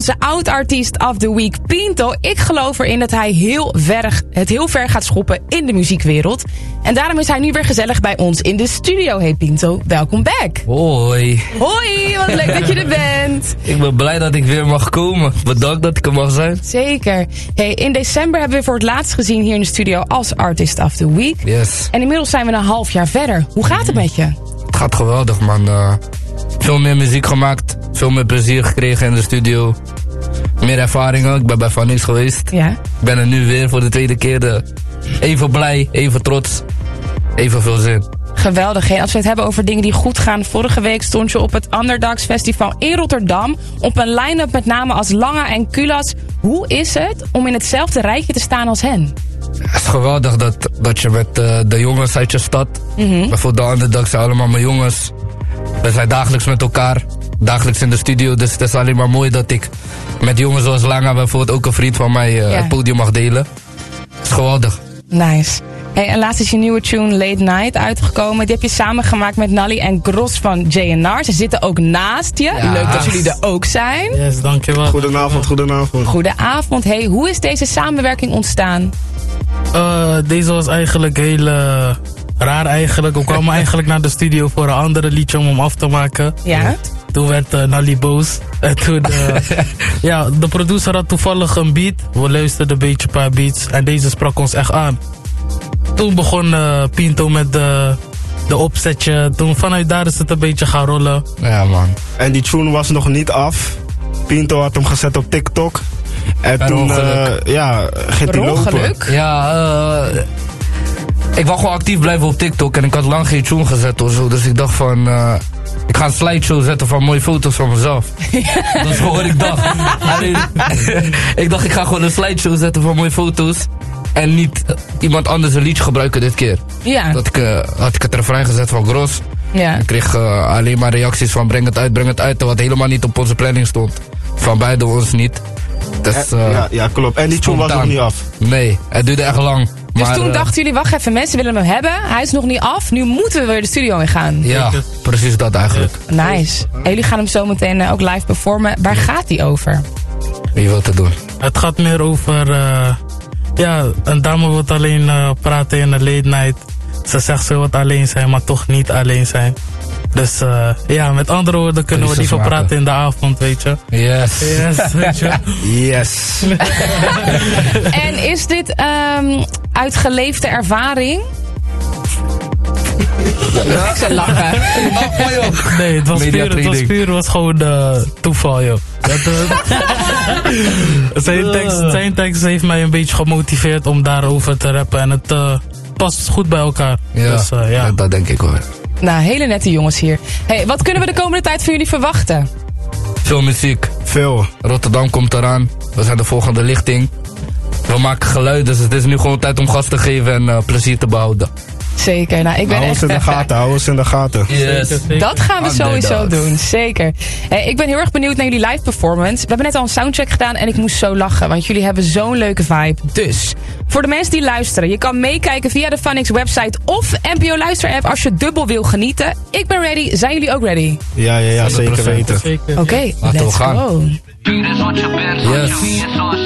onze oud-artiest of the week, Pinto. Ik geloof erin dat hij heel ver gaat schoppen in de muziekwereld. En daarom is hij nu weer gezellig bij ons in de studio. Hey Pinto, welkom back. Hoi. Hoi, wat leuk dat je er bent. Ik ben blij dat ik weer mag komen. Bedankt dat ik er mag zijn. Zeker. Hey, in december hebben we voor het laatst gezien hier in de studio als Artist of the Week. Yes. En inmiddels zijn we een half jaar verder. Hoe gaat het met je? Het gaat geweldig, man. Veel meer muziek gemaakt. Veel meer plezier gekregen in de studio. Meer ervaringen. Ik ben bij Van Niks geweest. Ja. Ik ben er nu weer voor de tweede keer. Even blij, even trots. Even veel zin. Geweldig. Hey, als we het hebben over dingen die goed gaan. Vorige week stond je op het Underdogs Festival in Rotterdam. Op een line-up met namen als Langa en Kulas. Hoe is het om in hetzelfde rijtje te staan als hen? Het is geweldig dat je met de jongens uit je stad... Bijvoorbeeld de Underdogs zijn allemaal mijn jongens. We zijn dagelijks met elkaar. Dagelijks in de studio. Dus het is alleen maar mooi dat ik met jongens zoals Langa... bijvoorbeeld ook een vriend van mij het podium mag delen. Het is geweldig. Nice. Hey, en laatst is je nieuwe tune Late Night uitgekomen. Die heb je samengemaakt met Nally en Gros van JNR. Ze zitten ook naast je. Ja. Leuk dat jullie er ook zijn. Yes, dankjewel. Goedenavond. Goedenavond. Hey, hoe is deze samenwerking ontstaan? Deze was eigenlijk heel raar eigenlijk. We kwamen eigenlijk naar de studio voor een andere liedje om hem af te maken. Ja. Toen werd Nally boos. En toen, de producer had toevallig een beat. We luisterden een beetje een paar beats. En deze sprak ons echt aan. Toen begon Pinto met de opzetje. Toen vanuit daar is het een beetje gaan rollen. Ja, man. En die tune was nog niet af. Pinto had hem gezet op TikTok. En toen ging hij lopen. Ja, ik wou gewoon actief blijven op TikTok. En ik had lang geen tune gezet of zo. Dus ik dacht van... ik ga een slideshow zetten van mooie foto's van mezelf. Dat is gewoon wat ik dacht. Ik dacht, ik ga gewoon een slideshow zetten van mooie foto's. En niet iemand anders een liedje gebruiken dit keer. Ja. Had ik het refrein gezet van Gros. Ja. Ik kreeg alleen maar reacties van breng het uit. Wat helemaal niet op onze planning stond. Van beide ons niet. Dus, ja, klopt. En die tune was nog niet af. Nee, het duurde echt lang. Dus maar, toen dachten jullie, wacht even, mensen willen hem hebben. Hij is nog niet af. Nu moeten we weer de studio in gaan. Ja, precies dat eigenlijk. Nice. En jullie gaan hem zo meteen ook live performen. Waar gaat die over? Wie wil het doen? Het gaat meer over... een dame wil alleen praten in de late night. Ze zegt ze wil alleen zijn, maar toch niet alleen zijn. Dus met andere woorden kunnen we liever praten in de avond, weet je. Yes. Yes, weet je. Yes. En is dit uit geleefde ervaring? Ik zou lachen. Nee, het was gewoon toeval, joh. Zijn tekst heeft mij een beetje gemotiveerd om daarover te rappen. En het past goed bij elkaar. Ja, dus, dat denk ik hoor. Nou, hele nette jongens hier. Hey, wat kunnen we de komende tijd van jullie verwachten? Veel muziek. Veel. Rotterdam komt eraan. We zijn de volgende lichting. We maken geluid, dus het is nu gewoon tijd om gas te geven en plezier te behouden. Zeker. Nou, ik ben hou ons in de gaten. Yes. Dat gaan we sowieso doen. Zeker. Ik ben heel erg benieuwd naar jullie live performance. We hebben net al een soundcheck gedaan en ik moest zo lachen. Want jullie hebben zo'n leuke vibe. Dus, voor de mensen die luisteren. Je kan meekijken via de Funix website of NPO Luister app als je dubbel wil genieten. Ik ben ready. Zijn jullie ook ready? Ja, zeker weten. Oké, laten we let's gaan. go. Yes.